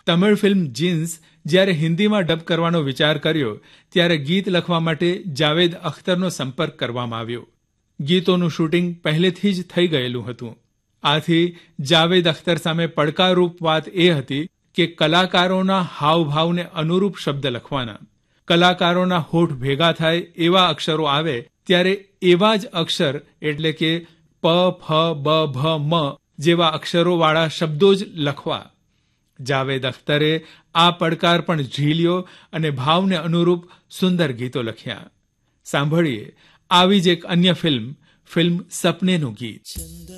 Tamil film jeans જ્યારે હિન્દીમાં ડબ કરવાનો વિચાર કર્યો ત્યારે ગીત લખવા માટે જાવેદ અખ્તરનો સંપર્ક કરવામાં આવ્યો. ગીતોનું શૂટિંગ પહેલેથી જ થઈ ગયેલું હતું. આથી જાવેદ અખ્તર સામે પડકારરૂપ વાત એ હતી કે કલાકારોના હાવભાવને અનુરૂપ શબ્દ લખવાના. કલાકારોના હોઠ ભેગા થાય એવા અક્ષરો આવે ત્યારે એવા જ અક્ષર એટલે કે પ, ફ, બ, ભ, મ જેવા અક્ષરોવાળા શબ્દો જ લખવા. જાવેદ અખ્તરે આ પડકાર પણ ઝીલ્યો અને ભાવને અનુરૂપ સુંદર ગીતો લખ્યા. સાંભળીએ આવી જ એક અન્ય ફિલ્મ સપનેનું ગીત.